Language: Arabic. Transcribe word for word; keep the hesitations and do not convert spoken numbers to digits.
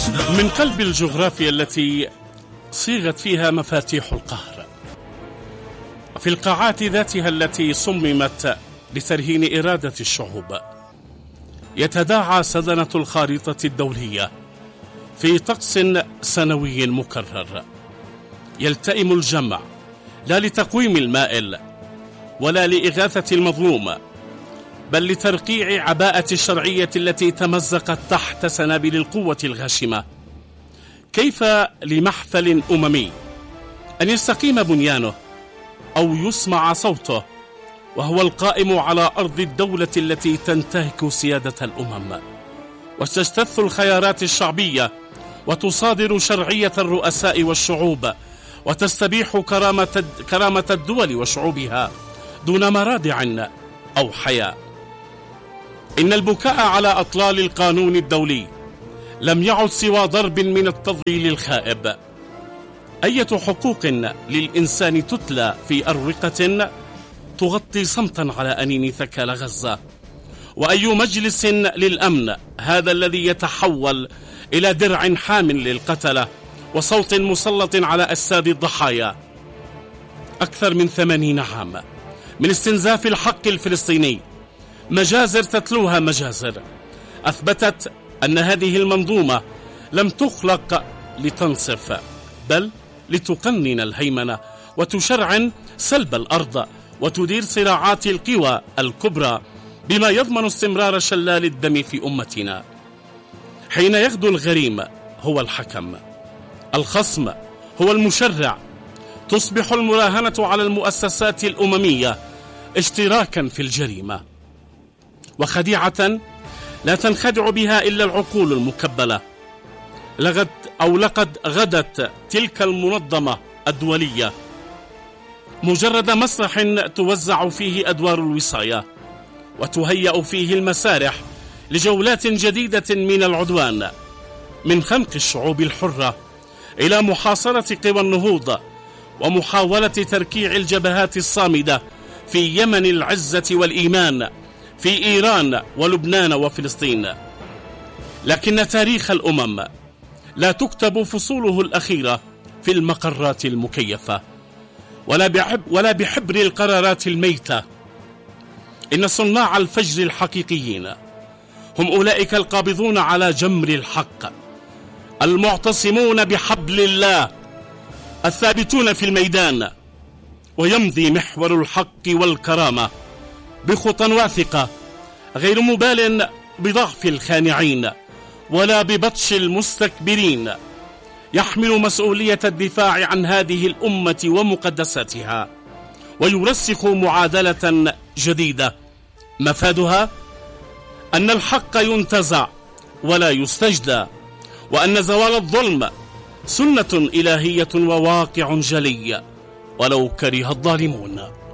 من قلب الجغرافيا التي صيغت فيها مفاتيح القهر، في القاعات ذاتها التي صممت لترهين إرادة الشعوب، يتداعى سدنة الخارطة الدولية في طقس سنوي مكرر، يلتئم الجمع لا لتقويم المائل ولا لإغاثة المظلوم، بل لترقيع عباءة الشرعية التي تمزقت تحت سنابل القوة الغاشمة. كيف لمحفل أممي أن يستقيم بنيانه أو يسمع صوته وهو القائم على أرض الدولة التي تنتهك سيادة الأمم وتجتث الخيارات الشعبية وتصادر شرعية الرؤساء والشعوب وتستبيح كرامة, كرامة الدول وشعوبها دون مرادع أو حياء؟ إن البكاء على أطلال القانون الدولي لم يعد سوى ضرب من التضليل الخائب. أية حقوق للإنسان تتلى في أروقة تغطي صمتا على أنين ثكال غزة؟ وأي مجلس للأمن هذا الذي يتحول إلى درع حام للقتلة وصوت مسلط على أجساد الضحايا؟ أكثر من ثمانين عام من استنزاف الحق الفلسطيني، مجازر تتلوها مجازر، أثبتت أن هذه المنظومة لم تخلق لتنصف بل لتقنن الهيمنة وتشرعن سلب الأرض وتدير صراعات القوى الكبرى بما يضمن استمرار شلال الدم في أمتنا. حين يغدو الغريم هو الحكم، الخصم هو المشرع، تصبح المراهنة على المؤسسات الأممية اشتراكا في الجريمة، وخديعة لا تنخدع بها إلا العقول المكبلة. لغد أو لقد غدت تلك المنظمة الدولية مجرد مسرح توزع فيه أدوار الوصاية وتهيأ فيه المسارح لجولات جديدة من العدوان، من خنق الشعوب الحرة إلى محاصرة قوى النهوض ومحاولة تركيع الجبهات الصامدة في يمن العزة والإيمان، في إيران ولبنان وفلسطين. لكن تاريخ الأمم لا تكتب فصوله الأخيرة في المقرات المكيفة ولا بحب ولا بحبر القرارات الميتة. إن صناع الفجر الحقيقيين هم أولئك القابضون على جمر الحق، المعتصمون بحبل الله، الثابتون في الميدان. ويمضي محور الحق والكرامة بخطى واثقة، غير مبال بضعف الخانعين ولا ببطش المستكبرين، يحمل مسؤولية الدفاع عن هذه الأمة ومقدساتها، ويرسخ معادلة جديدة مفادها أن الحق ينتزع ولا يستجدى، وأن زوال الظلم سنة إلهية وواقع جلي ولو كره الظالمون.